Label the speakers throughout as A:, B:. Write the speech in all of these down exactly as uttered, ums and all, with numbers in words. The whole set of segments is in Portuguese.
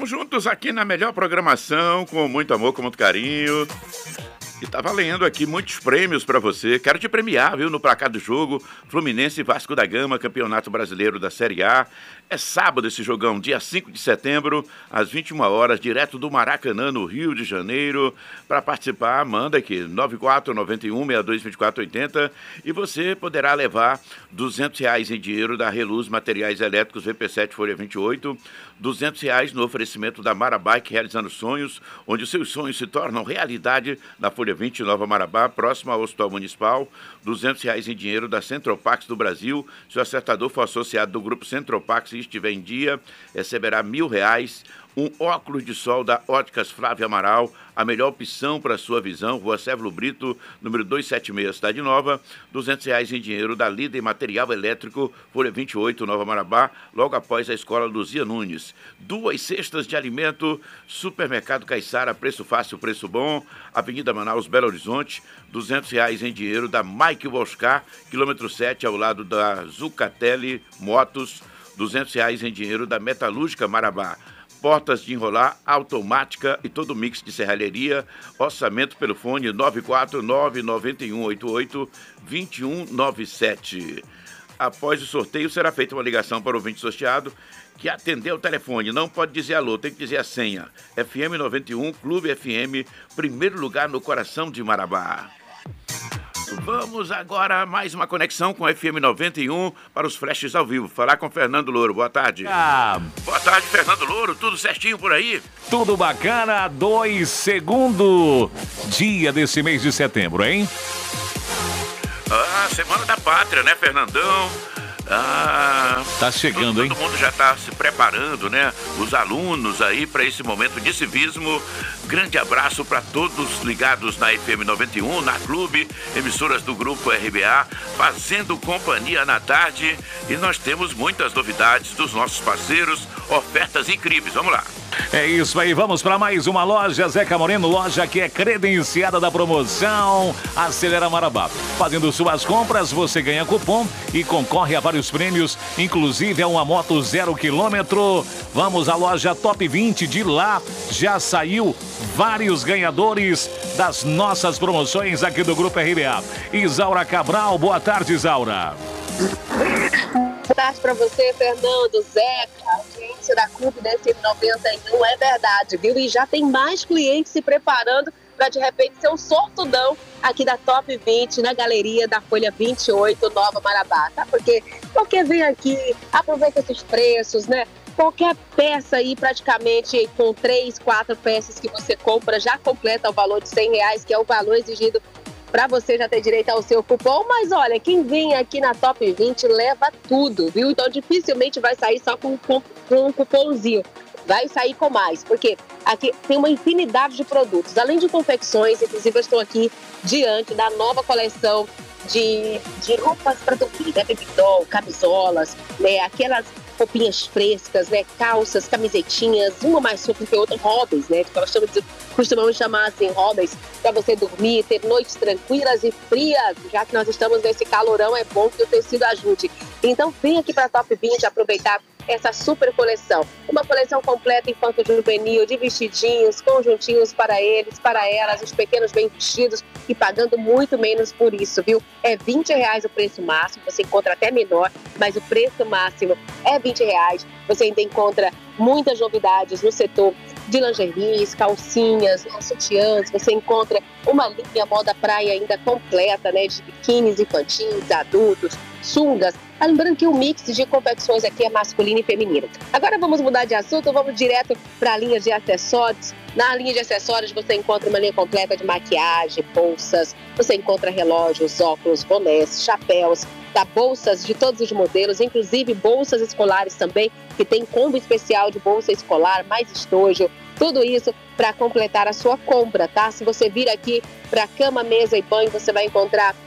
A: Estamos juntos aqui na melhor programação, com muito amor, com muito carinho. E tá valendo aqui muitos prêmios pra você. Quero te premiar, viu, no placar do jogo. Fluminense e Vasco da Gama, Campeonato Brasileiro da Série A. É sábado esse jogão, dia cinco de setembro, às vinte e uma horas, direto do Maracanã, no Rio de Janeiro. Para participar, manda aqui, nove quatro nove um, seis dois dois quatro oito zero, e você poderá levar duzentos reais em dinheiro da Reluz Materiais Elétricos V P sete Folha vinte e oito, duzentos reais no oferecimento da Marabike, realizando sonhos, onde os seus sonhos se tornam realidade, na Folha vinte, Nova Marabá, próxima ao Hospital Municipal, duzentos reais em dinheiro da Centropax do Brasil. Se o acertador for associado do Grupo Centropax e estiver em dia, receberá mil reais. Um óculos de sol da Óticas Flávio Amaral, a melhor opção para a sua visão, Rua Sévolo Brito, número duzentos e setenta e seis, Cidade Nova. duzentos reais em dinheiro da Líder Material Elétrico, Folha vinte e oito, Nova Marabá, logo após a Escola Luzia Nunes. Duas cestas de alimento, Supermercado Caiçara, preço fácil, preço bom, Avenida Manaus, Belo Horizonte. duzentos reais em dinheiro da Mike Boscar, quilômetro sete, ao lado da Zucatelli Motos. duzentos reais em dinheiro da Metalúrgica Marabá. Portas de enrolar, automática e todo mix de serralheria. Orçamento pelo fone nove quatro nove nove um oito oito dois um nove sete. Após o sorteio, será feita uma ligação para o ouvinte sorteado que atender o telefone. Não pode dizer alô, tem que dizer a senha. F M noventa e um, Clube F M, primeiro lugar no coração de Marabá. Vamos agora a mais uma conexão com a F M noventa e um para os flashes ao vivo. Falar com Fernando Louro. Boa tarde.
B: Ah,
A: Boa tarde, Fernando Louro. Tudo certinho por aí?
B: tudo bacana. Dois segundo dia desse mês de setembro, hein?
A: Ah, Semana da Pátria, né, Fernandão? Ah,
B: Tá chegando,
A: todo,
B: hein?
A: todo mundo já está se preparando, né? Os alunos aí para esse momento de civismo. Grande abraço para todos ligados na F M noventa e um, na Clube, emissoras do Grupo R B A, fazendo companhia na tarde. E nós temos muitas novidades dos nossos parceiros, ofertas incríveis. Vamos lá.
B: É isso aí, vamos para mais uma loja Zeca Moreno, loja que é credenciada da promoção Acelera Marabá. Fazendo suas compras, você ganha cupom e concorre a vários prêmios, inclusive a uma moto zero quilômetro. Vamos à loja Top vinte, de lá já saiu vários ganhadores das nossas promoções aqui do Grupo R B A. Isaura Cabral, boa tarde, Isaura.
C: Boa tarde para você, Fernando, Zeca, audiência da Clube da F M noventa e um, é verdade, viu? E já tem mais clientes se preparando para, de repente, ser um sortudão aqui da Top vinte, na galeria da Folha vinte e oito, Nova Marabá, tá? Porque qualquer vem aqui, aproveita esses preços, né? Qualquer peça aí, praticamente com três, quatro peças que você compra, já completa o valor de cem reais, que é o valor exigido para você já ter direito ao seu cupom. Mas olha, quem vem aqui na Top vinte leva tudo, viu? Então dificilmente vai sair só com, com, com um cupomzinho. Vai sair com mais, porque aqui tem uma infinidade de produtos, além de confecções. Inclusive eu estou aqui diante da nova coleção de, de roupas para dormir, né? Bebidol, camisolas, né? Aquelas roupinhas frescas, né? Calças, camisetinhas, uma mais simples que a outra, hobbies, né? Que nós costumamos chamar assim, hobbies, para você dormir, ter noites tranquilas e frias, já que nós estamos nesse calorão, é bom que o tecido ajude. Então vem aqui para a Top vinte aproveitar essa super coleção. Uma coleção completa infanto-juvenil, de vestidinhos, conjuntinhos para eles, para elas, os pequenos bem vestidos, e pagando muito menos por isso, viu? É vinte reais o preço máximo, você encontra até menor, mas o preço máximo é vinte reais. Você ainda encontra muitas novidades no setor de lingeries, calcinhas, né, sutiãs. Você encontra uma linha moda praia ainda completa, né, de biquínis infantis, adultos, sungas. Lembrando que o mix de confecções aqui é masculino e feminino. Agora vamos mudar de assunto, vamos direto para a linha de acessórios. Na linha de acessórios você encontra uma linha completa de maquiagem, bolsas, você encontra relógios, óculos, bonés, chapéus, tá? Bolsas de todos os modelos, inclusive bolsas escolares também, que tem combo especial de bolsa escolar, mais estojo, tudo isso para completar a sua compra, tá? Se você vir aqui para cama, mesa e banho, você vai encontrar.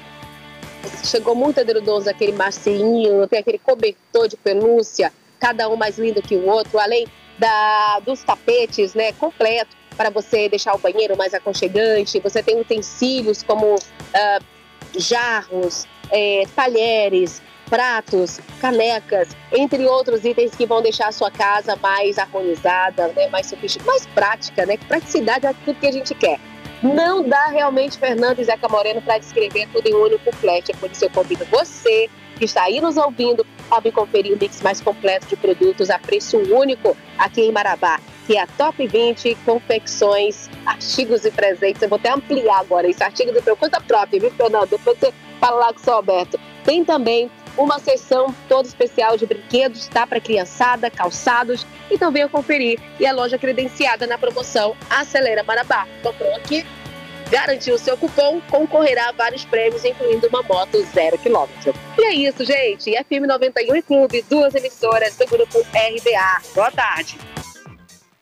C: Chegou muito edredoso, aquele macinho, tem aquele cobertor de pelúcia, cada um mais lindo que o outro, além da, dos tapetes, né, completo, para você deixar o banheiro mais aconchegante. Você tem utensílios como uh, jarros, é, talheres, pratos, canecas, entre outros itens que vão deixar a sua casa mais harmonizada, né, mais sofisticada, mais prática, né? Praticidade é tudo que a gente quer. Não dá realmente, Fernando e Zeca Moreno, para descrever tudo em um único flash. Por isso eu convido você que está aí nos ouvindo a vir conferir o mix mais completo de produtos a preço único aqui em Marabá, que é a Top vinte Confecções, Artigos e Presentes. Eu vou até ampliar agora isso, artigos e presentes, conta própria, viu, Fernando? Depois você fala lá com o seu Alberto. Tem também uma seção toda especial de brinquedos, tá? Para criançada, calçados. Então venha conferir. E a loja credenciada na promoção Acelera Marabá. Comprou aqui, garantiu o seu cupom, concorrerá a vários prêmios, incluindo uma moto zero quilômetro. E é isso, gente. F M noventa e um e Clube, duas emissoras do grupo R B A. Boa tarde.